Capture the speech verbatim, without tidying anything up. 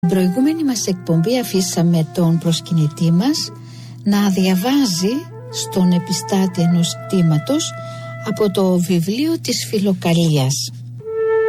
Στην προηγούμενη μας εκπομπή αφήσαμε τον προσκυνητή μας να διαβάζει στον επιστάτη ενός κτήματος από το βιβλίο της Φιλοκαλίας.